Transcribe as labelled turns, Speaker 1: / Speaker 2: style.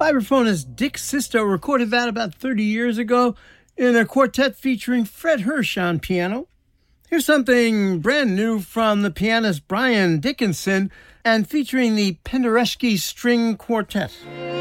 Speaker 1: Vibraphonist Dick Sisto recorded that about 30 years ago in a quartet featuring Fred Hirsch on piano. Here's something brand new from the pianist Brian Dickinson and featuring the Penderecki String Quartet.